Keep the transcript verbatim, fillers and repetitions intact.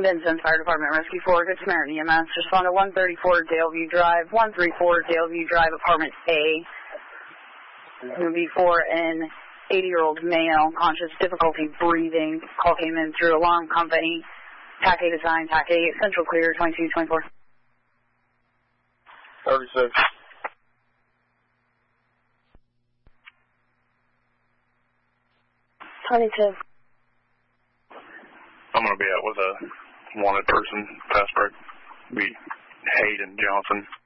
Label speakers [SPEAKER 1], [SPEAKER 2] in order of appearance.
[SPEAKER 1] Benson Fire Department, Rescue four, Good Samaritan E M S. Respond to one thirty-four Daleview Drive, one thirty-four Daleview Drive, Apartment A. Going to be for an eighty-year-old male, conscious, difficulty breathing. Call came in through alarm company. T A C A design, T A C A, Central Clear, twenty-two twenty-four.
[SPEAKER 2] thirty-six.
[SPEAKER 1] twenty-two.
[SPEAKER 3] I'm going to be out with a wanted person, fast break. Be Hayden Johnson.